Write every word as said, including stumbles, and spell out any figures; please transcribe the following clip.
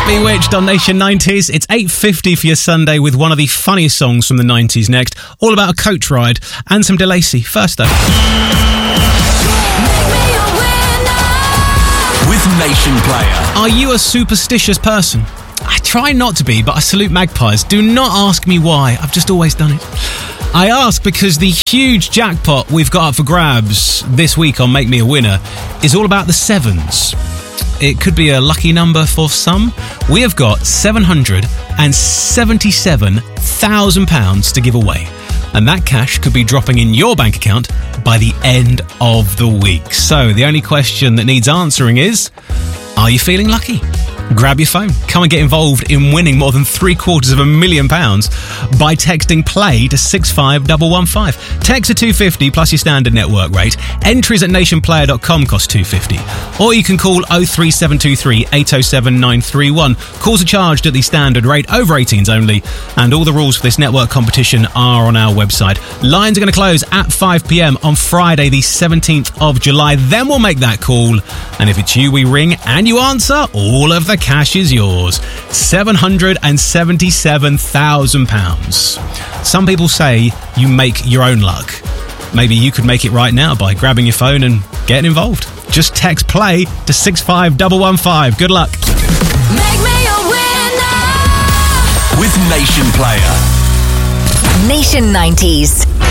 Bewitched on Nation nineties. It's eight fifty for your Sunday with one of the funniest songs from the nineties next. All about a coach ride and some DeLacy. First though. With Nation Player. Are you a superstitious person? I try not to be, but I salute magpies. Do not ask me why. I've just always done it. I ask because the huge jackpot we've got up for grabs this week on Make Me a Winner is all about the sevens. It could be a lucky number for some. We have got seven hundred seventy-seven thousand pounds to give away. And that cash could be dropping in your bank account by the end of the week. So the only question that needs answering is, are you feeling lucky? Grab your phone. Come and get involved in winning more than three quarters of a million pounds by texting play to six five one one five. Text to two fifty plus your standard network rate. Entries at nation player dot com cost two fifty. Or you can call oh three seven two three eight oh seven nine three one. Calls are charged at the standard rate, over eighteens only, and all the rules for this network competition are on our website. Lines are going to close at five p.m. on Friday the seventeenth of July. Then we'll make that call, and if it's you we ring and you answer, all of the cash is yours. seven hundred seventy-seven thousand pounds. Some people say you make your own luck. Maybe you could make it right now by grabbing your phone and getting involved. Just text play to six five one one five. Good luck. Make me a winner with Nation Player. Nation nineties.